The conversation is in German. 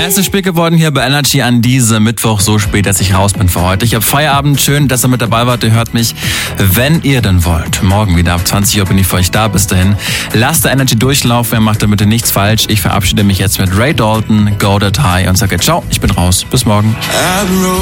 Es ist spät geworden hier bei Energy an diesem Mittwoch, so spät, dass ich raus bin für heute. Ich habe Feierabend, schön, dass ihr mit dabei wart. Ihr hört mich, wenn ihr denn wollt. Morgen wieder ab 20 Uhr bin ich für euch da. Bis dahin, lasst der Energy durchlaufen, ihr macht da bitte nichts falsch. Ich verabschiede mich jetzt mit Ray Dalton, Go That High und sage ciao, ich bin raus. Bis morgen.